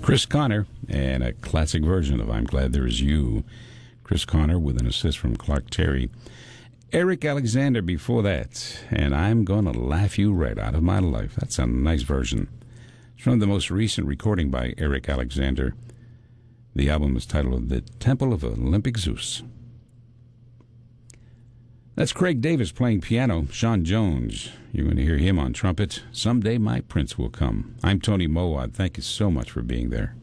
Chris Connor and a classic version of I'm Glad There Is You. Chris Connor with an assist from Clark Terry. Eric Alexander before that, and I'm Gonna Laugh You Right Out of My Life. That's a nice version. It's from the most recent recording by Eric Alexander. The album is titled The Temple of Olympic Zeus. That's Craig Davis playing piano. Sean Jones, you're going to hear him on trumpet. Someday My Prince Will Come. I'm Tony Mowat. Thank you so much for being there.